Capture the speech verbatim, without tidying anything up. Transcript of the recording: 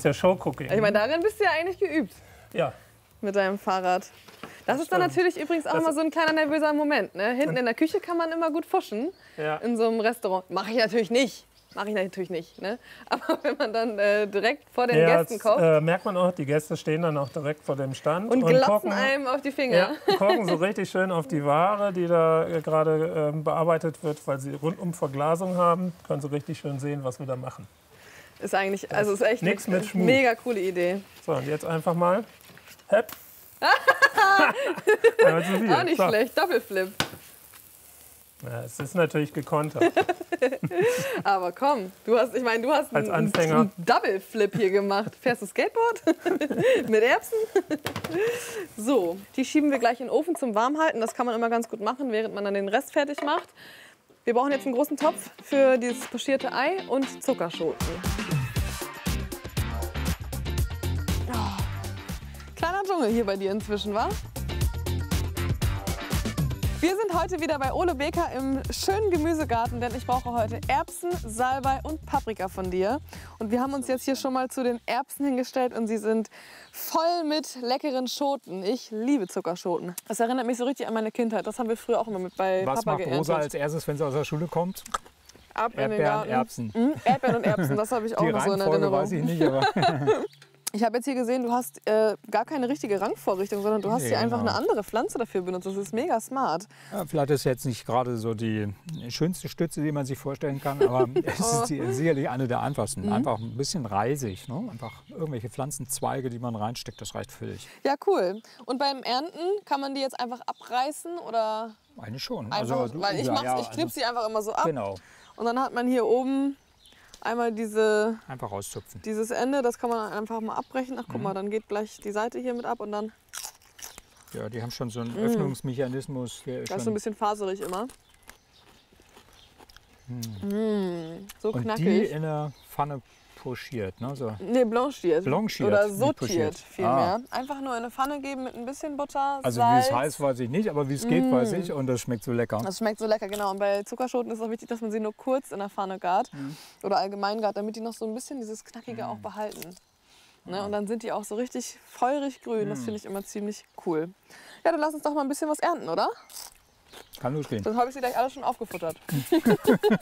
ist ja Showcooking. Ich meine, darin bist du ja eigentlich geübt. Ja. Mit deinem Fahrrad. Das, das ist dann stimmt. natürlich übrigens auch das immer so ein kleiner nervöser Moment. Ne? Hinten in der Küche kann man immer gut fuschen. Ja. In so einem Restaurant. Mache ich natürlich nicht. Mache ich natürlich nicht. Ne? Aber wenn man dann äh, direkt vor den ja, Gästen jetzt, kocht. Äh, merkt man auch, die Gäste stehen dann auch direkt vor dem Stand. Und, und glotzen gucken, einem auf die Finger. Ja, gucken so richtig schön auf die Ware, die da äh, gerade äh, bearbeitet wird, weil sie rundum Verglasung haben. Können sie richtig schön sehen, was wir da machen. Ist eigentlich, also ist echt Nix eine mit Schmuck. mega coole Idee. So, und jetzt einfach mal. Hepp. ja, Auch nicht so. schlecht, Doppelflip. Ja, es ist natürlich gekontert. Aber komm, du hast, ich meine, du hast Als einen, Anfänger. einen Double-Flip hier gemacht. Fährst du Skateboard? Mit Erbsen? So, die schieben wir gleich in den Ofen zum Warmhalten. Das kann man immer ganz gut machen, während man dann den Rest fertig macht. Wir brauchen jetzt einen großen Topf für dieses pochierte Ei und Zuckerschoten. Oh. Kleiner Dschungel hier bei dir inzwischen, wa? Wir sind heute wieder bei Ole Beker im schönen Gemüsegarten, denn ich brauche heute Erbsen, Salbei und Paprika von dir. Und wir haben uns jetzt hier schon mal zu den Erbsen hingestellt und sie sind voll mit leckeren Schoten. Ich liebe Zuckerschoten. Das erinnert mich so richtig an meine Kindheit. Das haben wir früher auch immer mit bei Was Papa macht geerntet. Rosa als erstes, wenn sie aus der Schule kommt? Ab in den Erdbeeren, Garten. Erbsen. Mhm, Erdbeeren und Erbsen, das habe ich auch Die noch so in Reihenfolge Erinnerung. weiß ich nicht, aber Ich habe jetzt hier gesehen, du hast äh, gar keine richtige Rangvorrichtung, sondern du hast Nee, hier einfach genau. eine andere Pflanze dafür benutzt. Das ist mega smart. ja, vielleicht ist jetzt nicht gerade so die schönste Stütze, die man sich vorstellen kann, aber es ist die, sicherlich eine der einfachsten. Mhm. Einfach ein bisschen reisig, ne? Einfach irgendwelche Pflanzenzweige, die man reinsteckt, das reicht völlig. Ja, cool. Und beim Ernten kann man die jetzt einfach abreißen oder Eigentlich schon. einfach, Also, du- weil ich ja, mach's, ja, ich knipse sie einfach immer so ab. also, Genau, Und dann hat man hier oben einmal diese, einfach rauszupfen. dieses Ende, das kann man einfach mal abbrechen. Ach guck Mhm. mal, dann geht gleich die Seite hier mit ab und dann, Ja, die haben schon so einen Öffnungsmechanismus. Der ist das ist so ein schon, bisschen faserig immer. Mm, so und die knackig. in der Pfanne pochiert. Ne? So. Nee, blanchiert. Blanchiert, Oder nicht sortiert pochiert. vielmehr. Einfach nur in eine Pfanne geben mit ein bisschen Butter, Also wie Salz. es heißt, weiß ich nicht, aber wie es geht, weiß ich. Und das schmeckt so lecker. Das schmeckt so lecker, genau. Und bei Zuckerschoten ist es auch wichtig, dass man sie nur kurz in der Pfanne gart oder allgemein gart, damit die noch so ein bisschen dieses Knackige auch behalten. Ne? Und dann sind die auch so richtig feurig grün. Das finde ich immer ziemlich cool. Ja, dann lass uns doch mal ein bisschen was ernten, oder? Kann losgehen. Dann habe ich sie gleich alle schon aufgefuttert.